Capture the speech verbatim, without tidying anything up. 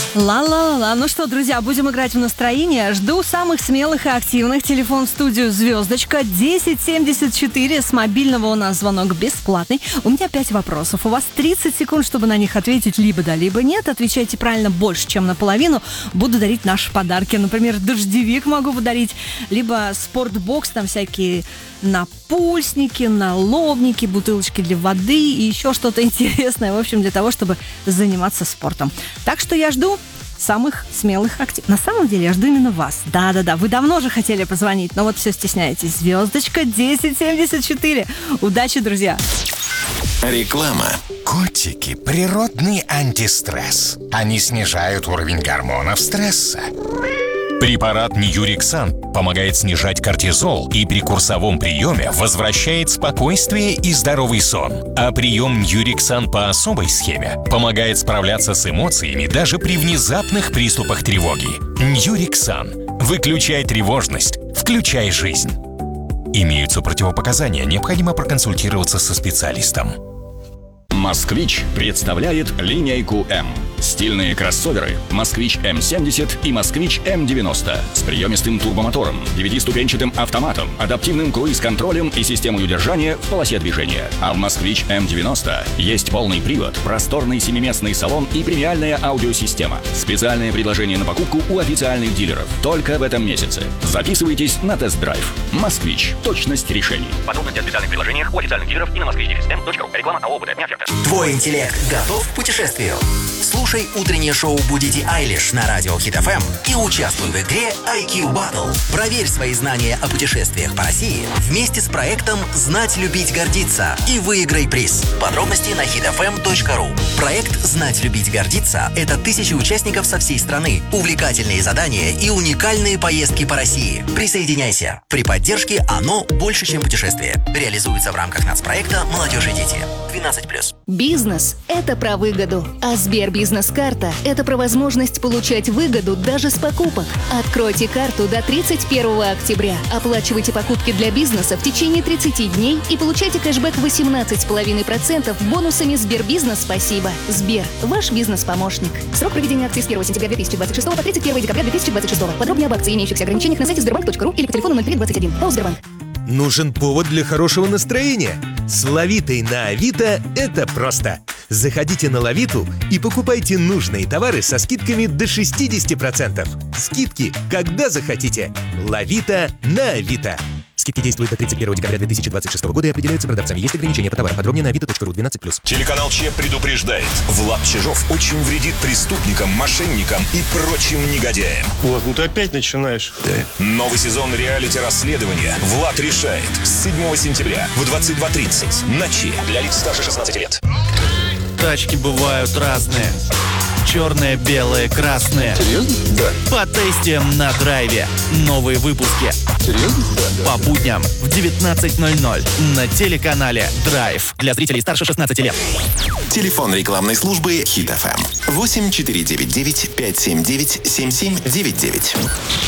Ла-ла-ла-ла. Ну что, друзья, будем играть в настроение. Жду самых смелых и активных. Телефон в студию звездочка десять семьдесят четыре. С мобильного у нас звонок бесплатный. У меня пять вопросов. У вас тридцать секунд, чтобы на них ответить либо да, либо нет. Отвечайте правильно больше, чем наполовину. Буду дарить наши подарки. Например, дождевик могу подарить. Либо спортбокс, там всякие напульсники, налобники, бутылочки для воды и еще что-то интересное. В общем, для того, чтобы заниматься спортом. Так что я жду самых смелых активных. На самом деле я жду именно вас. Да-да-да, вы давно же хотели позвонить, но вот все стесняетесь. Звездочка десять семьдесят четыре. Удачи, друзья. Реклама. Котики – природный антистресс. Они снижают уровень гормонов стресса. Препарат Ньюриксан помогает снижать кортизол и при курсовом приеме возвращает спокойствие и здоровый сон. А прием Ньюриксан по особой схеме помогает справляться с эмоциями даже при внезапных приступах тревоги. Ньюриксан. Выключай тревожность, включай жизнь. Имеются противопоказания, необходимо проконсультироваться со специалистом. «Москвич» представляет линейку М. Стильные кроссоверы «Москвич эм семьдесят» и «Москвич эм девяносто» с приемистым турбомотором, девятиступенчатым автоматом, адаптивным круиз-контролем и системой удержания в полосе движения. А в «Москвич эм девяносто» есть полный привод, просторный семиместный салон и премиальная аудиосистема. Специальное предложение на покупку у официальных дилеров только в этом месяце. Записывайтесь на тест-драйв. «Москвич». Точность решений. Подробности о специальных предложениях у официальных дилеров и на москвич эм точка ру. Реклама АО «БД». Твой интеллект готов к путешествию? Слушай утреннее шоу «Будите Айлиш» на радио Хит эф эм и участвуй в игре ай кью Battle. Проверь свои знания о путешествиях по России вместе с проектом «Знать, любить, гордиться» и выиграй приз. Подробности на хит эф эм точка ру. Проект «Знать, любить, гордиться» — это тысячи участников со всей страны, увлекательные задания и уникальные поездки по России. Присоединяйся. При поддержке ОНО «Больше, чем путешествие». Реализуется в рамках нацпроекта «Молодежь и дети». двенадцать плюс. Бизнес – это про выгоду, а Сбербизнес-карта – это про возможность получать выгоду даже с покупок. Откройте карту до тридцать первого октября, оплачивайте покупки для бизнеса в течение тридцати дней и получайте кэшбэк восемнадцать целых пять десятых процента бонусами Сбербизнес «Спасибо». Сбер – ваш бизнес-помощник. Срок проведения акции с первого сентября две тысячи двадцать шестого по тридцать первого декабря две тысячи двадцать шестого. Подробнее об акции и имеющихся ограничениях на сайте сбербанк точка ру или по телефону ноль три двадцать один. ПАО «Сбербанк». Нужен повод для хорошего настроения? С Лавитой на Авито это просто. Заходите на Лавиту и покупайте нужные товары со скидками до шестьдесят процентов. Скидки, когда захотите. Лавита на Авито. Скидки действуют до тридцать первого декабря две тысячи двадцать шестого года и определяются продавцами. Есть ограничения по товарам. Подробнее на авито точка ру. двенадцать плюс. Телеканал ЧЕ предупреждает. Влад Чижов очень вредит преступникам, мошенникам и прочим негодяям. Влад, ну ты опять начинаешь. Да. Новый сезон реалити-расследования «Влад решает» с седьмого сентября в двадцать два тридцать на ЧЕ для лиц старше шестнадцати лет. Тачки бывают разные. Черные, белые, красные. Серьезно? Да. Потестим на драйве. Новые выпуски. Серьезно? Да. По будням в девятнадцать ноль ноль на телеканале Драйв. Для зрителей старше шестнадцати лет. Телефон рекламной службы Хит эф эм восемь четыре девять девять пять семь девять семь семь девять девять.